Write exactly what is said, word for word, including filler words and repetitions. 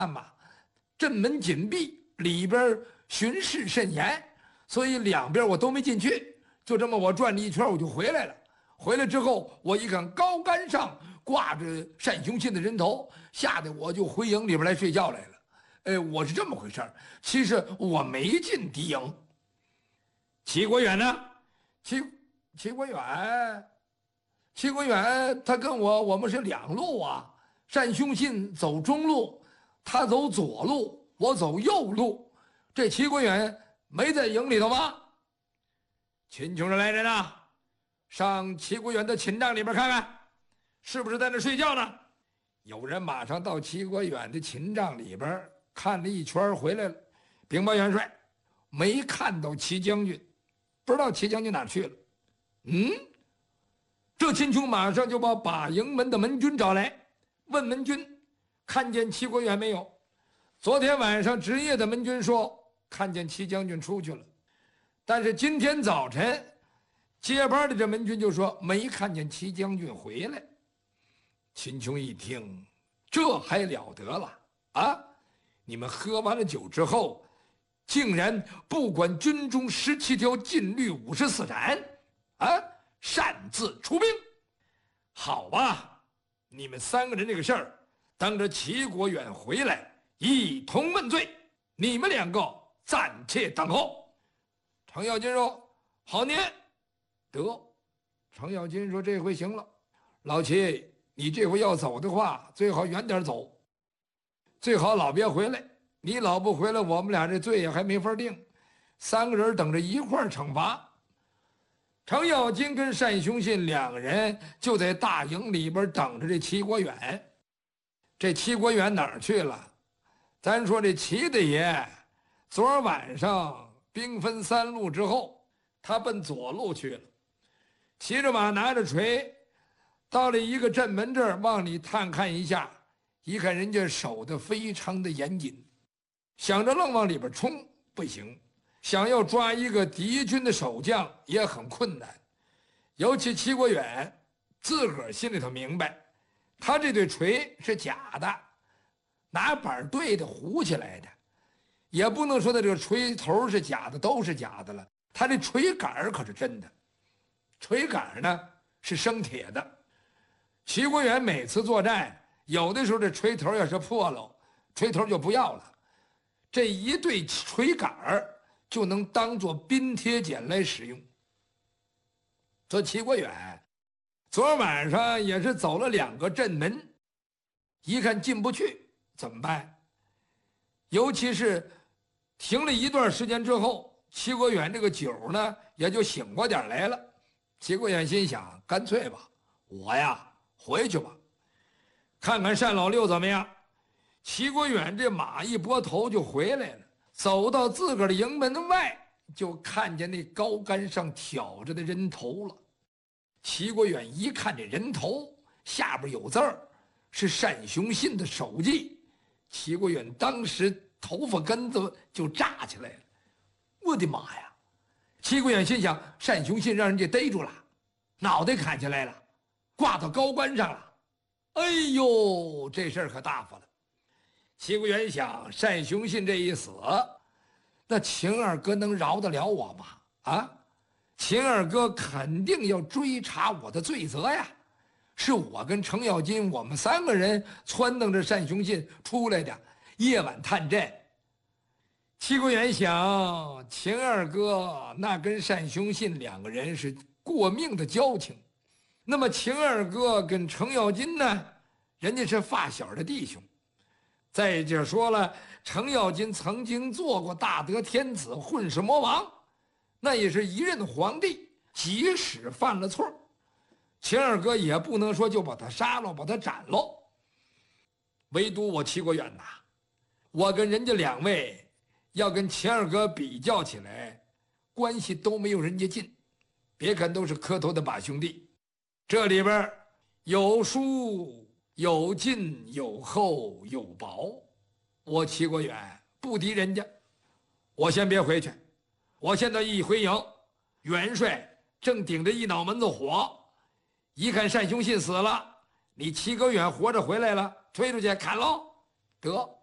嘛，镇门紧闭，里边巡视甚严，所以两边我都没进去。就这么我转了一圈，我就回来了。回来之后，我一看高杆上挂着单雄信的人头，吓得我就回营里边来睡觉来了。哎，我是这么回事儿。其实我没进敌营。齐国远呢？齐齐国远，齐国远，他跟我我们是两路啊。单雄信走中路，他走左路，我走右路。这齐国远没在营里头吗？秦琼说：“来人呐，上齐国远的寝帐里边看看，是不是在那睡觉呢？”有人马上到齐国远的寝帐里边看了一圈，回来了，禀报元帅，没看到齐将军，不知道齐将军哪去了。嗯，这秦琼马上就把把营门的门军找来，问门军看见齐国远没有。昨天晚上值夜的门军说看见齐将军出去了，但是今天早晨接班的这门军就说没看见齐将军回来。秦琼一听，这还了得了啊！你们喝完了酒之后，竟然不管军中十七条禁律五十四斩啊，擅自出兵。好吧，你们三个人这个事儿，等着齐国远回来一同问罪。你们两个暂且等候。程咬金说：“好年。”得，程咬金说：“这回行了，老齐，你这回要走的话，最好远点走，最好老别回来。你老不回来，我们俩这罪也还没法定，三个人等着一块儿惩罚。”程咬金跟单雄信两个人就在大营里边等着这齐国远。这齐国远哪儿去了？咱说这齐大爷，昨儿晚上兵分三路之后，他奔左路去了，骑着马拿着锤，到了一个镇门这儿，往里探看一下，一看人家守得非常的严谨，想着愣往里边冲不行，想要抓一个敌军的守将也很困难。尤其齐国远自个儿心里头明白，他这对锤是假的，拿板对的糊起来的，也不能说他这个锤头是假的，都是假的了。他这锤杆可是真的，锤杆呢是生铁的。齐国远每次作战，有的时候这锤头要是破了，锤头就不要了，这一对锤杆就能当做冰贴剪来使用。这齐国远昨晚上也是走了两个镇门，一看进不去，怎么办？尤其是停了一段时间之后，齐国远这个酒呢也就醒过点来了。齐国远心想，干脆吧，我呀回去吧，看看单老六怎么样。齐国远这马一拨头就回来了，走到自个儿的营门外，就看见那高杆上挑着的人头了。齐国远一看这人头下边有字儿，是单雄信的手迹。齐国远当时头发根子就炸起来了，我的妈呀！齐国远心想，单雄信让人家逮住了，脑袋砍下来了，挂到高杆上了。哎呦，这事儿可大发了。齐国远想，单雄信这一死，那秦二哥能饶得了我吗？啊，秦二哥肯定要追查我的罪责呀！是我跟程咬金，我们三个人撺掇着单雄信出来的，夜晚探阵。齐国远想，秦二哥那跟单雄信两个人是过命的交情，那么秦二哥跟程咬金呢，人家是发小的弟兄。再者说了，程咬金曾经做过大德天子、混世魔王，那也是一任皇帝，即使犯了错，秦二哥也不能说就把他杀了，把他斩喽。唯独我齐国远呐，我跟人家两位要跟秦二哥比较起来，关系都没有人家近。别看都是磕头的把兄弟，这里边有疏有近，有厚有薄。我齐国远不敌人家，我先别回去。我现在一回营，元帅正顶着一脑门子火，一看单雄信死了，你齐国远活着回来了，推出去砍喽！得，